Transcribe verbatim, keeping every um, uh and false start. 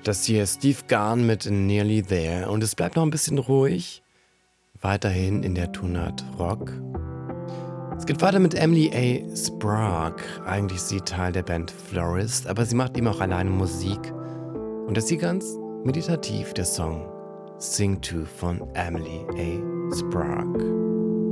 Das hier ist Steve Garn mit Nearly There und es bleibt noch ein bisschen ruhig. Weiterhin in der Tonart Rock. Es geht weiter mit Emily A. Sprague. Eigentlich ist sie Teil der Band Florist, aber sie macht eben auch alleine Musik. Und das ist hier ganz meditativ, der Song Sing To von Emily A. Sprague.